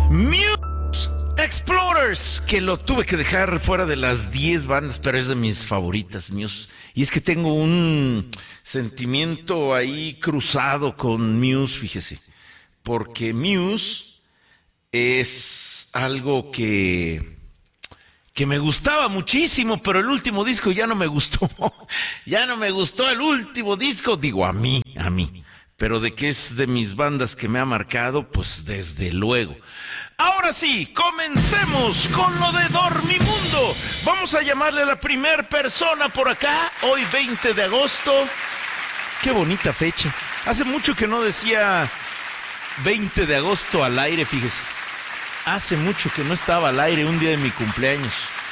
Muse Explorers, que lo tuve que dejar fuera de las 10 bandas, pero es de mis favoritas, Muse. Y es que tengo un sentimiento ahí cruzado con Muse, fíjese. Porque Muse es algo que me gustaba muchísimo, pero el último disco ya no me gustó. Ya no me gustó el último disco, digo, a mí. Pero de que es de mis bandas que me ha marcado, pues desde luego. Ahora sí, comencemos con lo de Dormimundo. Vamos a llamarle a la primer persona por acá, hoy 20 de agosto. Qué bonita fecha. Hace mucho que no decía 20 de agosto al aire, fíjese. Hace mucho que no estaba al aire un día de mi cumpleaños.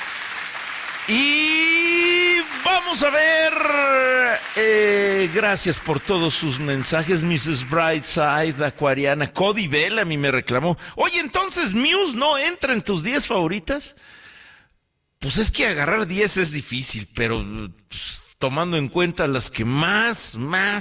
Y vamos a ver. Gracias por todos sus mensajes, Mrs. Brightside, Acuariana, Cody Bellamy me reclamó. Oye, entonces Muse no entra en tus 10 favoritas. Pues es que agarrar 10 es difícil, pero tomando en cuenta las que más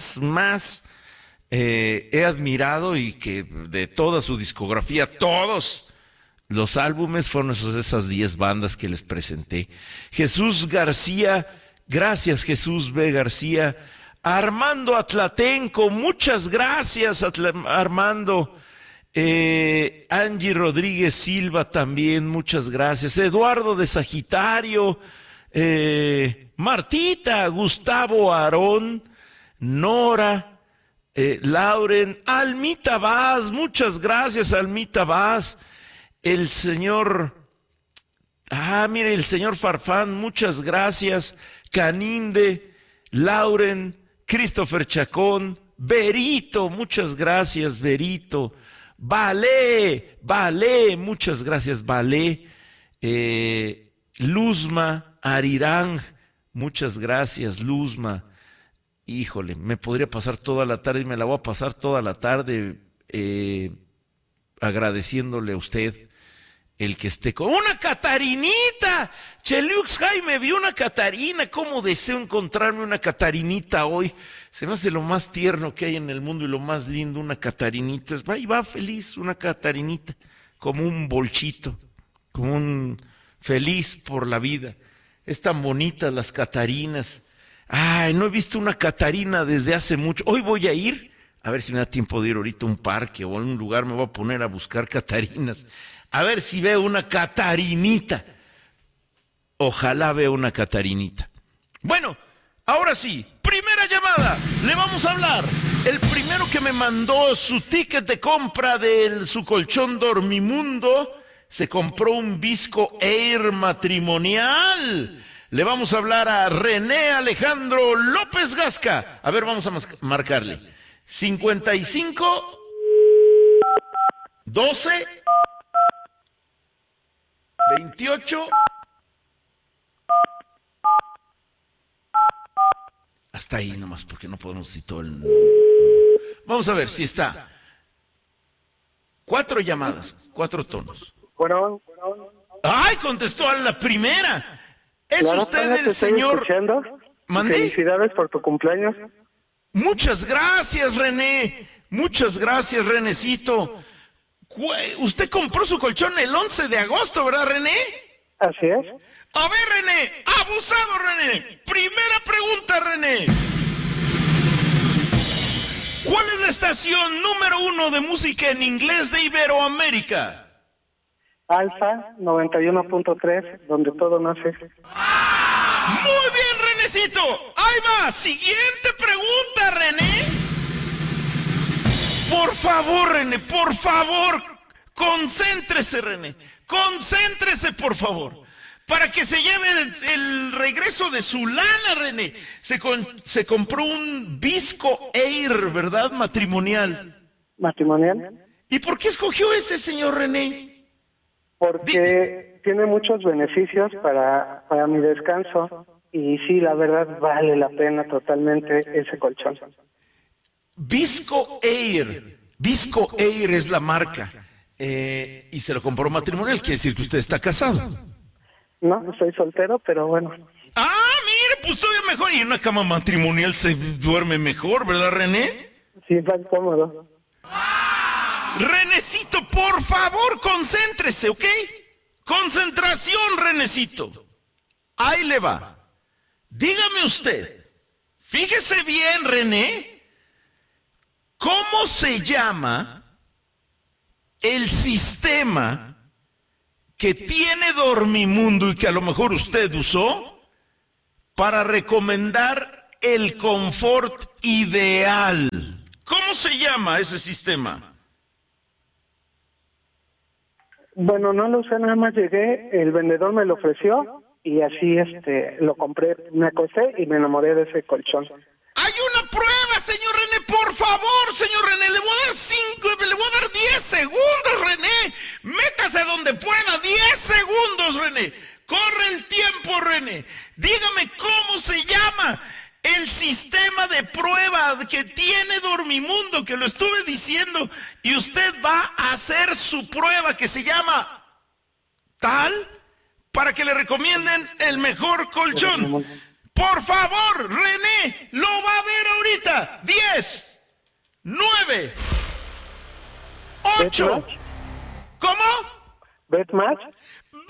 he admirado y que de toda su discografía, todos los álbumes fueron esas 10 bandas que les presenté. Jesús García, gracias Jesús B. García. Armando Atlatenco, muchas gracias Armando. Angie Rodríguez Silva también, muchas gracias. Eduardo de Sagitario, Martita, Gustavo Aarón, Nora, Lauren, Almita Vaz, muchas gracias Almita Vaz. El señor, mire, el señor Farfán, muchas gracias. Caninde, Lauren, Christopher Chacón, Berito, muchas gracias, Berito. Vale, muchas gracias, Vale. Luzma, Arirang, muchas gracias, Luzma. Híjole, me podría pasar toda la tarde y me la voy a pasar toda la tarde agradeciéndole a usted el que esté con una Catarinita. Chelux Jaime, vi una Catarina. ¿Cómo deseo encontrarme una Catarinita hoy? Se me hace lo más tierno que hay en el mundo y lo más lindo, una Catarinita. Va feliz una Catarinita, como un bolchito, como un feliz por la vida. Es tan bonita las Catarinas. Ay, no he visto una Catarina desde hace mucho. Hoy voy a ir, a ver si me da tiempo de ir ahorita a un parque o a un lugar, me voy a poner a buscar Catarinas. A ver si veo una Catarinita. Ojalá vea una Catarinita. Bueno, ahora sí, primera llamada. Le vamos a hablar. El primero que me mandó su ticket de compra de su colchón Dormimundo, se compró un Visco Air matrimonial. Le vamos a hablar a René Alejandro López Gasca. A ver, vamos a marcarle. 55 12 28. Hasta ahí nomás, porque no podemos decir todo el... Vamos a ver si está. 4 llamadas, 4 tonos. Bueno. ¡Ay! Contestó a la primera. ¿Es Claro, usted te el estoy señor? escuchando. ¿Mandé? Felicidades por tu cumpleaños. Muchas gracias, René. Muchas gracias, Renecito. Usted compró su colchón el 11 de agosto, ¿verdad, René? Así es. A ver, René, abusado, René. Primera pregunta, René. ¿Cuál es la estación número 1 de música en inglés de Iberoamérica? Alfa 91.3, donde todo nace. Muy bien, Renecito. Ahí va. Siguiente pregunta, René. Por favor, René, por favor. Concéntrese, René. Concéntrese, por favor. Para que se lleve el regreso de su lana, René. Se compró un Visco Air, ¿verdad? Matrimonial. ¿Matrimonial? ¿Y por qué escogió ese, señor René? Porque tiene muchos beneficios para mi descanso. Y sí, la verdad, vale la pena totalmente ese colchón. Visco Air. Visco Air es la marca. Y se lo compró matrimonial, quiere decir que usted está casado. No, soy soltero, pero bueno. Mire, pues todavía mejor. Y en una cama matrimonial se duerme mejor, ¿verdad, René? Sí, más cómodo. Renecito, por favor, concéntrese, ¿ok? Concentración, Renecito. Ahí le va. Dígame usted, fíjese bien, René, ¿cómo se llama el sistema que tiene Dormimundo y que a lo mejor usted usó para recomendar el confort ideal? ¿Cómo se llama ese sistema? Bueno, no lo usé, nada más llegué, el vendedor me lo ofreció y así lo compré, me acosté y me enamoré de ese colchón. Hay una prueba, señor René, por favor, señor René, le voy a dar 5, le voy a dar 10 segundos, René. Métase donde pueda, 10 segundos, René. Corre el tiempo, René. Dígame cómo se llama el sistema de prueba que tiene Dormimundo, que lo estuve diciendo, y usted va a hacer su prueba que se llama tal para que le recomienden el mejor colchón. Por favor, René, lo va a ver ahorita. 10, 9, 8. ¿Cómo? ¿Bet Match?